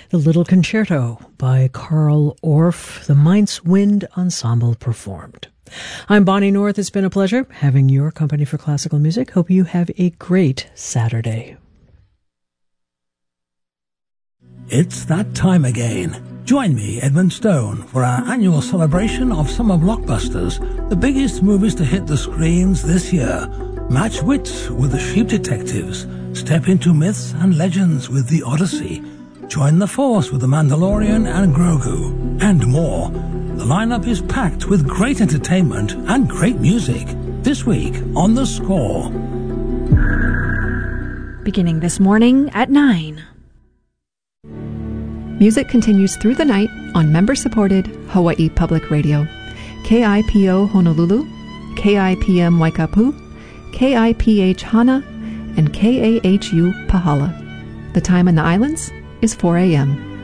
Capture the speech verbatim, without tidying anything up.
The Little Concerto by Carl Orff, the Mainz Wind Ensemble performed. I'm Bonnie North. It's been a pleasure having your company for classical music. Hope you have a great Saturday. It's that time again. Join me, Edmund Stone, for our annual celebration of summer blockbusters, the biggest movies to hit the screens this year. Match wits with the Sheep Detectives. Step into myths and legends with The Odyssey. Join the Force with The Mandalorian and Grogu, and more. The lineup is packed with great entertainment and great music. This week on The Score. Beginning this morning at nine. Music continues through the night on member-supported Hawaii Public Radio. K I P O Honolulu, K I P M Waikapu, K I P H Hana, and K A H U Pahala. The time in the islands is four a.m.